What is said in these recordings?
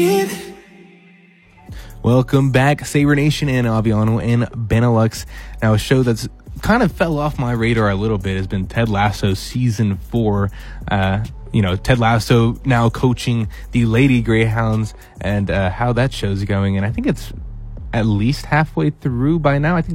Welcome back, Saber Nation and Aviano and Benelux. Now, a show that's kind of fell off my radar a little bit has been Ted Lasso Season 4. Ted Lasso now coaching the Lady Greyhounds and how that show's going. And I think it's at least halfway through by now. I think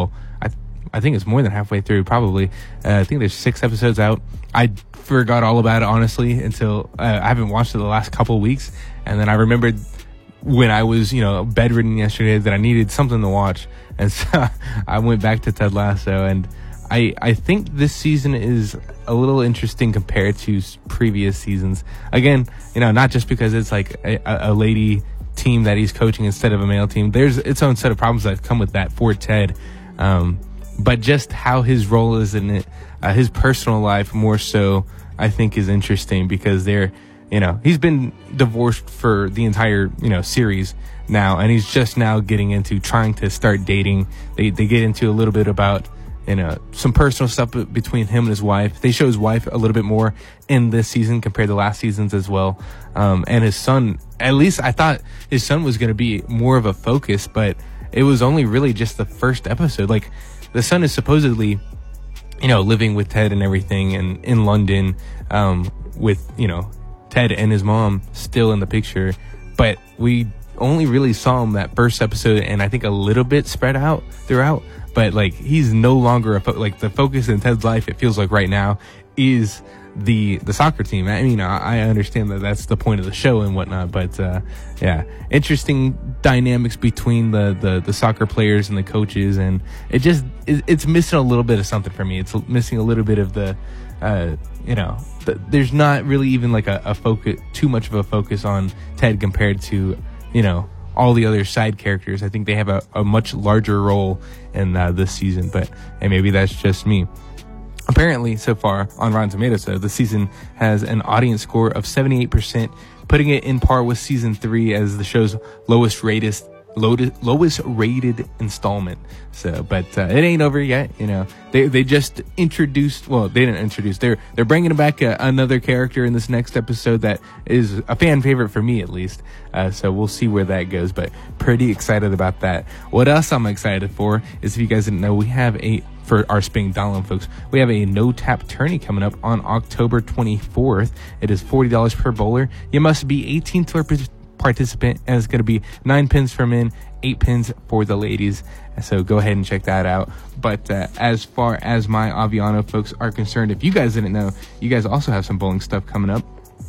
I think it's more than halfway through, probably. I think there's 6 episodes out. I forgot all about it, honestly, until I haven't watched it the last couple of weeks. And then I remembered when I was, bedridden yesterday that I needed something to watch. And so I went back to Ted Lasso. And I think this season is a little interesting compared to previous seasons. Again, not just because it's like a lady team that he's coaching instead of a male team. There's its own set of problems that come with that for Ted. But just how his role is in it, his personal life more so, I think is interesting because he's been divorced for the entire, series now, and he's just now getting into trying to start dating. They get into a little bit about, some personal stuff between him and his wife. They show his wife a little bit more in this season compared to last season's as well. And his son, at least I thought his son was going to be more of a focus, but it was only really just the first episode. Like, the son is supposedly, living with Ted and everything, and in London, with, Ted and his mom still in the picture. But we only really saw him that first episode, and I think a little bit spread out throughout. But, like, he's no longer the focus in Ted's life, it feels like right now, is the soccer team. I mean, I understand that that's the point of the show and whatnot, but interesting dynamics between the soccer players and the coaches, and it's missing a little bit of something for me. It's missing a little bit of the there's not really even like a focus, too much of a focus on Ted compared to all the other side characters. I think they have a much larger role in this season, but maybe that's just me. Apparently, so far on Rotten Tomatoes, the season has an audience score of 78%, putting it in par with season 3 as the show's lowest rated installment. So, but it ain't over yet. They just introduced. Well, they didn't introduce. They're bringing back another character in this next episode that is a fan favorite for me, at least. So we'll see where that goes. But pretty excited about that. What else I'm excited for is, if you guys didn't know, we have for our Sping Dollin folks, we have a no-tap tourney coming up on October 24th. It is $40 per bowler. You must be 18 to participant, and it's going to be 9 pins for men, 8 pins for the ladies. So go ahead and check that out. But as far as my Aviano folks are concerned, if you guys didn't know, you guys also have some bowling stuff coming up.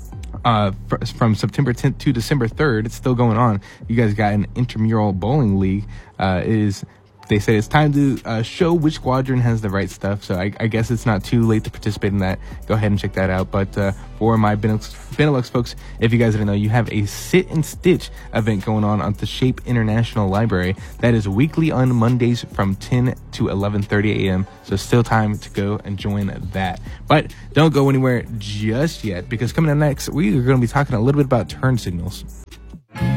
From September 10th to December 3rd, it's still going on. You guys got an intramural bowling league. They say it's time to show which squadron has the right stuff. So I guess it's not too late to participate in that. Go ahead and check that out. But for my Benelux folks, if you guys didn't know, you have a Sit and Stitch event going on at the Shape International Library. That is weekly on Mondays from 10 to 11:30 a.m. So still time to go and join that. But don't go anywhere just yet, because coming up next, we are going to be talking a little bit about turn signals.